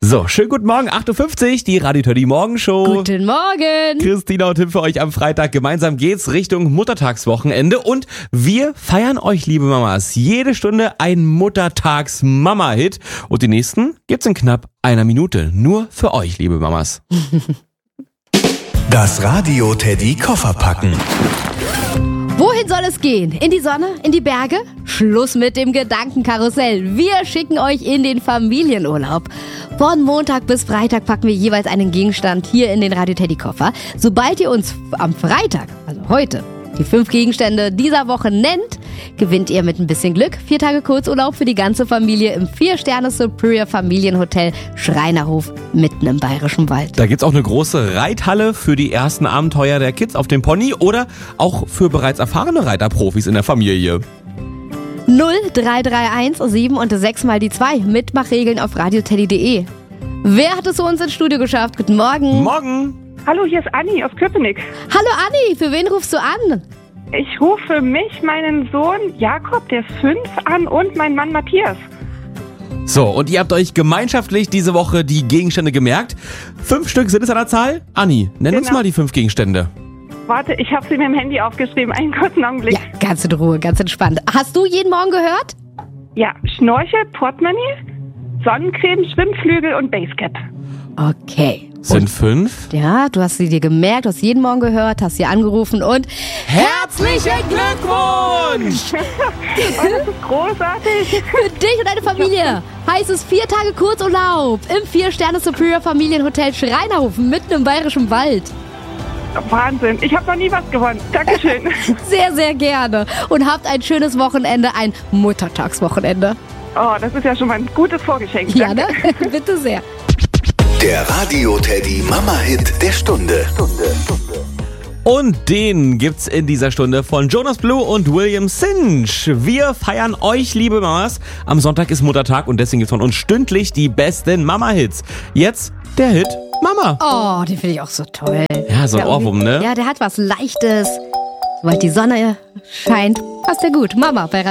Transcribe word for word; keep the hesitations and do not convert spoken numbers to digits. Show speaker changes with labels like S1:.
S1: So, schönen guten Morgen, acht Uhr fünfzig, die Radio Teddy Morgenshow.
S2: Guten Morgen.
S1: Christina und Tim für euch am Freitag. Gemeinsam geht's Richtung Muttertagswochenende und wir feiern euch, liebe Mamas, jede Stunde ein Muttertags-Mama-Hit und die nächsten gibt's in knapp einer Minute. Nur für euch, liebe Mamas.
S3: Das Radio Teddy Koffer packen.
S2: Wohin soll es gehen? In die Sonne? In die Berge? Schluss mit dem Gedankenkarussell. Wir schicken euch in den Familienurlaub. Von Montag bis Freitag packen wir jeweils einen Gegenstand hier in den Radio Teddy Koffer. Sobald ihr uns am Freitag, also heute, die fünf Gegenstände dieser Woche nennt, gewinnt ihr mit ein bisschen Glück vier Tage Kurzurlaub für die ganze Familie im vier Sterne Superior Familienhotel Schreinerhof mitten im Bayerischen Wald.
S1: Da gibt's auch eine große Reithalle für die ersten Abenteuer der Kids auf dem Pony oder auch für bereits erfahrene Reiterprofis in der Familie.
S2: null drei drei eins sieben und sechs mal die zwei. Mitmachregeln auf radioteddy punkt de. Wer hat es zu uns ins Studio geschafft? Guten Morgen.
S1: Morgen.
S4: Hallo, hier ist Anni aus Köpenick.
S2: Hallo Anni, für wen rufst du an?
S4: Ich rufe mich, meinen Sohn Jakob, der ist fünf, an und meinen Mann Matthias.
S1: So, und ihr habt euch gemeinschaftlich diese Woche die Gegenstände gemerkt. Fünf Stück sind es an der Zahl. Anni, nenn uns
S4: Genau.
S1: mal die fünf Gegenstände.
S4: Warte, ich habe sie mit dem Handy aufgeschrieben. Einen kurzen Augenblick.
S2: Ja, ganz in Ruhe, ganz entspannt. Hast du jeden Morgen gehört?
S4: Ja, Schnorchel, Portemonnaie, Sonnencreme, Schwimmflügel und Basecap.
S2: Okay.
S1: Sind fünf.
S2: Ja, du hast sie dir gemerkt, du hast jeden Morgen gehört, hast sie angerufen und
S1: Herzlichen Glückwunsch!
S4: Oh, das ist großartig.
S2: für dich und deine Familie heißt es vier Tage Kurzurlaub im vier Sterne Superior Familienhotel Schreinerhof mitten im Bayerischen Wald.
S4: Wahnsinn, ich habe noch nie was gewonnen. Dankeschön.
S2: Sehr, sehr gerne. Und habt ein schönes Wochenende, ein Muttertagswochenende.
S4: Oh, das ist ja schon mal ein gutes Vorgeschenk.
S2: Ja, ne?
S4: Danke.
S2: Bitte sehr.
S3: Der Radio Teddy Mama-Hit der Stunde.
S1: Und den gibt's in dieser Stunde von Jonas Blue und William Cinch. Wir feiern euch, liebe Mamas. Am Sonntag ist Muttertag und deswegen gibt's von uns stündlich die besten Mama-Hits. Jetzt der Hit Mama.
S2: Oh, den finde ich auch so toll.
S1: Ja, so ein
S2: Der
S1: Ohrwurm,
S2: irgendwie-
S1: ne?
S2: Ja, der hat was Leichtes. Sobald die Sonne scheint, passt der gut. Mama bei